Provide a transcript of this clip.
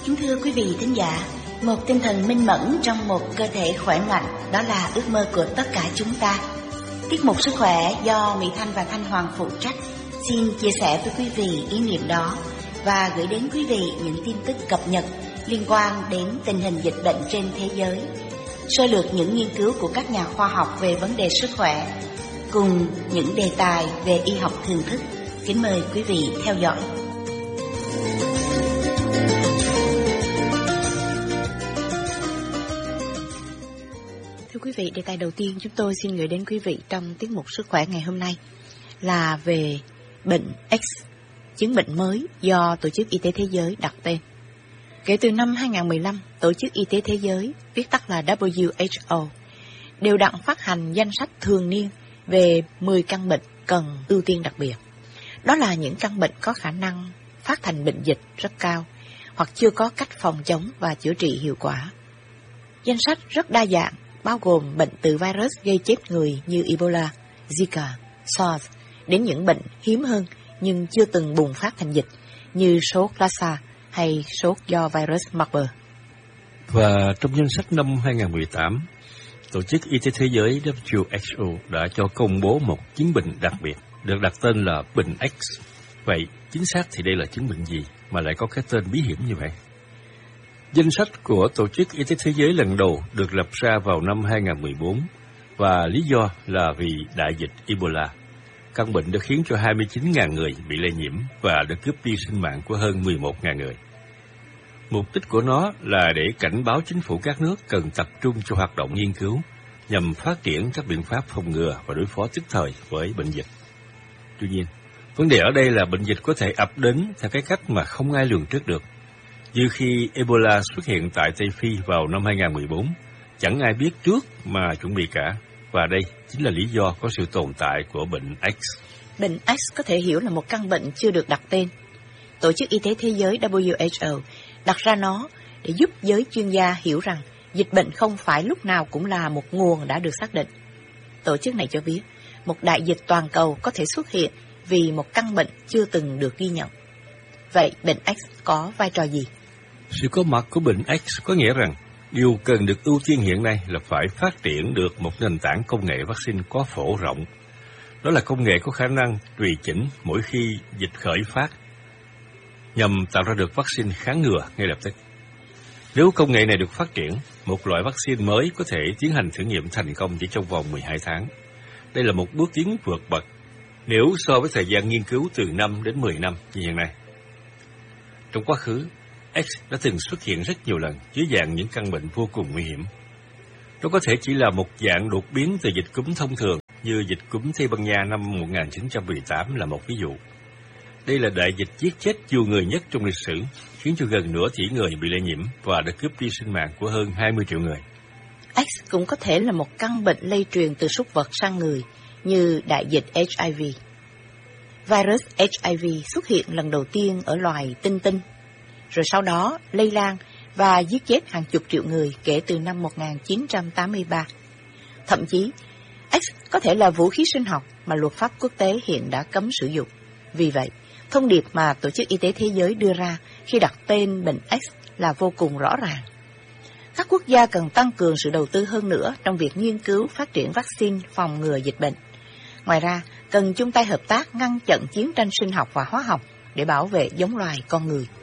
Kính thưa quý vị thính giả, một tinh thần minh mẫn trong một cơ thể khỏe mạnh, đó là ước mơ của tất cả chúng ta. Tiết mục Sức khỏe do Mỹ Thanh và Thanh Hoàng phụ trách xin chia sẻ với quý vị ý niệm đó và gửi đến quý vị những tin tức cập nhật liên quan đến tình hình dịch bệnh trên thế giới, sơ lược những nghiên cứu của các nhà khoa học về vấn đề sức khỏe, cùng những đề tài về y học thường thức. Kính mời quý vị theo dõi. Thưa quý vị, đề tài đầu tiên chúng tôi xin gửi đến quý vị trong tiết mục Sức khỏe ngày hôm nay là về bệnh X, chứng bệnh mới do Tổ chức Y tế Thế giới đặt tên. Kể từ năm 2015, Tổ chức Y tế Thế giới, viết tắt là WHO, đều đặn phát hành danh sách thường niên về 10 căn bệnh cần ưu tiên đặc biệt. Đó là những căn bệnh có khả năng phát thành bệnh dịch rất cao, hoặc chưa có cách phòng chống và chữa trị hiệu quả. Danh sách rất đa dạng, bao gồm bệnh từ virus gây chết người như Ebola, Zika, SARS, đến những bệnh hiếm hơn nhưng chưa từng bùng phát thành dịch như sốt Lassa hay sốt do virus Marburg. Và trong danh sách năm 2018, Tổ chức Y tế Thế giới WHO đã cho công bố một chứng bệnh đặc biệt, được đặt tên là bệnh X. Vậy, chính xác thì đây là chứng bệnh gì mà lại có cái tên bí hiểm như vậy? Danh sách của Tổ chức Y tế Thế giới lần đầu được lập ra vào năm 2014 và lý do là vì đại dịch Ebola. Căn bệnh đã khiến cho 29.000 người bị lây nhiễm và đã cướp đi sinh mạng của hơn 11.000 người. Mục đích của nó là để cảnh báo chính phủ các nước cần tập trung cho hoạt động nghiên cứu nhằm phát triển các biện pháp phòng ngừa và đối phó tức thời với bệnh dịch. Tuy nhiên, vấn đề ở đây là bệnh dịch có thể ập đến theo cái cách mà không ai lường trước được. Như khi Ebola xuất hiện tại Tây Phi vào năm 2014, chẳng ai biết trước mà chuẩn bị cả. Và đây chính là lý do có sự tồn tại của bệnh X. Bệnh X có thể hiểu là một căn bệnh chưa được đặt tên. Tổ chức Y tế Thế giới WHO đặt ra nó để giúp giới chuyên gia hiểu rằng dịch bệnh không phải lúc nào cũng là một nguồn đã được xác định. Tổ chức này cho biết, một đại dịch toàn cầu có thể xuất hiện vì một căn bệnh chưa từng được ghi nhận. Vậy bệnh X có vai trò gì? Sự có mặt của bệnh X có nghĩa rằng điều cần được ưu tiên hiện nay là phải phát triển được một nền tảng công nghệ vaccine có phổ rộng. Đó là công nghệ có khả năng tùy chỉnh mỗi khi dịch khởi phát, nhằm tạo ra được vaccine kháng ngừa ngay lập tức. Nếu công nghệ này được phát triển, một loại vaccine mới có thể tiến hành thử nghiệm thành công chỉ trong vòng 12 tháng. Đây là một bước tiến vượt bậc nếu so với thời gian nghiên cứu từ 5 đến 10 năm như hiện nay. Trong quá khứ, X đã từng xuất hiện rất nhiều lần dưới dạng những căn bệnh vô cùng nguy hiểm. Nó có thể chỉ là một dạng đột biến từ dịch cúm thông thường như dịch cúm Tây Ban Nha năm 1918 là một ví dụ. Đây là đại dịch giết chết nhiều người nhất trong lịch sử, khiến cho gần nửa tỷ người bị lây nhiễm và đã cướp đi sinh mạng của hơn 20 triệu người. X cũng có thể là một căn bệnh lây truyền từ súc vật sang người như đại dịch HIV. Virus HIV xuất hiện lần đầu tiên ở loài tinh tinh, rồi sau đó lây lan và giết chết hàng chục triệu người kể từ năm 1983. Thậm chí, X có thể là vũ khí sinh học mà luật pháp quốc tế hiện đã cấm sử dụng. Vì vậy, thông điệp mà Tổ chức Y tế Thế giới đưa ra khi đặt tên bệnh X là vô cùng rõ ràng. Các quốc gia cần tăng cường sự đầu tư hơn nữa trong việc nghiên cứu phát triển vaccine phòng ngừa dịch bệnh. Ngoài ra, cần chung tay hợp tác ngăn chặn chiến tranh sinh học và hóa học để bảo vệ giống loài con người.